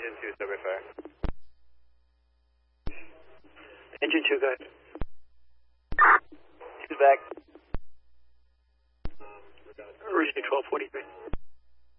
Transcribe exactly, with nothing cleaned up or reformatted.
Engine two, subway fire. Engine two, go ahead. Two's back. Originally twelve forty-three.